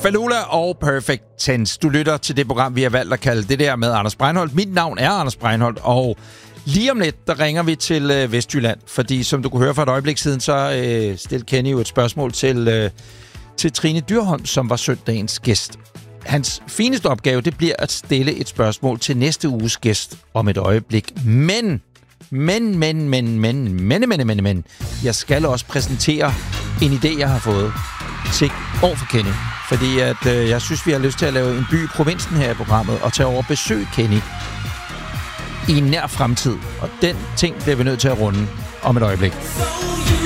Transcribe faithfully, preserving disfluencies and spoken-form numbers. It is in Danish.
Falula og Perfect Tense. Du lytter til det program, vi har valgt at kalde det der med Anders Breinholt. Mit navn er Anders Breinholt, og lige om lidt, der ringer vi til øh, Vestjylland. Fordi som du kunne høre for et øjeblik siden, så øh, stillede Kenny jo et spørgsmål til, øh, til Trine Dyrholm, som var søndagens gæst. Hans fineste opgave, det bliver at stille et spørgsmål til næste uges gæst om et øjeblik. Men, men, men, men, men, men, men, men, men, jeg skal også præsentere en idé, jeg har fået til over for Kenny. Fordi at, øh, jeg synes, vi har lyst til at lave en by i provinsen her i programmet og tage over besøg Kenny i en nær fremtid. Og den ting bliver vi nødt til at runde om et øjeblik.